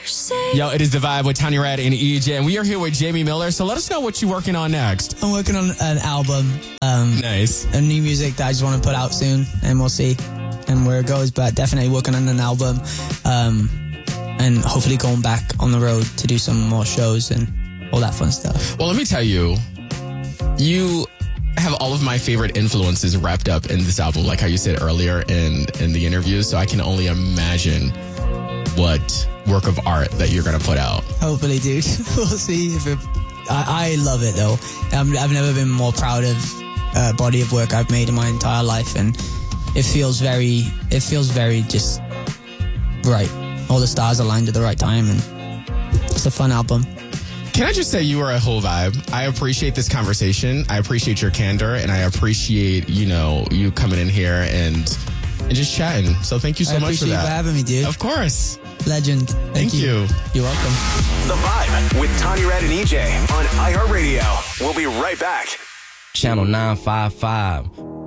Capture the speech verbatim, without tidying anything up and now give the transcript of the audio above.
Yo, it is The Vibe with Tanya Rad and E J, and we are here with Jamie Miller. So let us know what you're working on next. I'm working on an album. Um, nice. A new music that I just want to put out soon, and we'll see and where it goes. But definitely working on an album, um, and hopefully going back on the road to do some more shows and all that fun stuff. Well, let me tell you, you have all of my favorite influences wrapped up in this album, like how you said earlier in, in the interview. So I can only imagine what work of art that you're going to put out. Hopefully, dude. We'll see. If it, I, I love it, though. I'm, I've never been more proud of a body of work I've made in my entire life, and it feels very, it feels very just right. All the stars aligned at the right time, and it's a fun album. Can I just say you are a whole vibe? I appreciate this conversation. I appreciate your candor, and I appreciate, you know, you coming in here and and just chatting. So thank you so I much for appreciate that. you for having me, dude. Of course. Legend. Thank, Thank you. you. You're welcome. The Vibe with Tanya Rad and E J on iHeartRadio. We'll be right back. Channel nine five five.